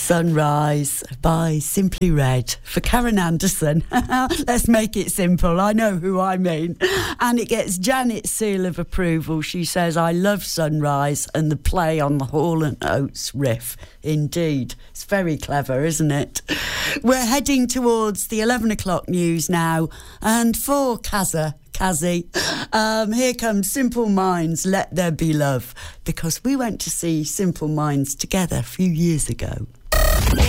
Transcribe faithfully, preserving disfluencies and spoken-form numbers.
Sunrise by Simply Red for Karen Anderson. Let's make it simple. I know who I mean. And it gets Janet's seal of approval. She says, I love Sunrise and the play on the Hall and Oates riff. Indeed. It's very clever, isn't it? We're heading towards the eleven o'clock news now. And for Kaza, Kazi, um, here comes Simple Minds, Let There Be Love. Because we went to see Simple Minds together a few years ago.